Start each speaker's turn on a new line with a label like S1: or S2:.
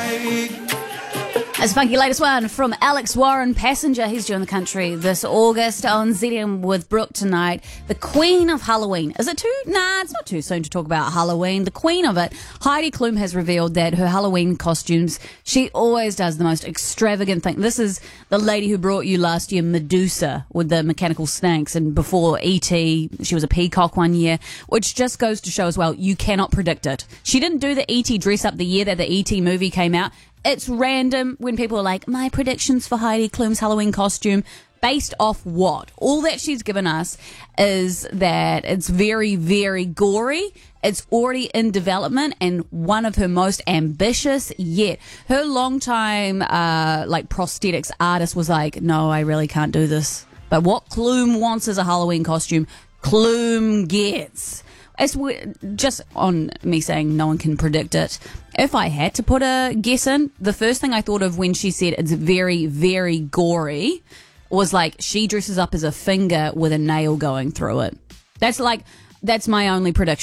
S1: It's Funky, latest one from Alex Warren, Passenger. He's due in the country this August on ZM with Brooke tonight. The Queen of Halloween. Is it too? Nah, it's not too soon to talk about Halloween. The Queen of it, Heidi Klum, has revealed that her Halloween costumes, she always does the most extravagant thing. This is the lady who brought you last year Medusa with the mechanical snakes, and before E.T., she was a peacock one year, which just goes to show as well, you cannot predict it. She didn't do the E.T. dress up the year that the E.T. movie came out. It's random when people are like, my predictions for Heidi Klum's Halloween costume, based off what? All that she's given us is that it's very, very gory. It's already in development and one of her most ambitious yet. Her longtime, prosthetics artist was like, no, I really can't do this. But what Klum wants as a Halloween costume, Klum gets. As just on me saying no one can predict it, if I had to put a guess in, the first thing I thought of when she said it's very, very gory was like she dresses up as a finger with a nail going through it. That's my only prediction.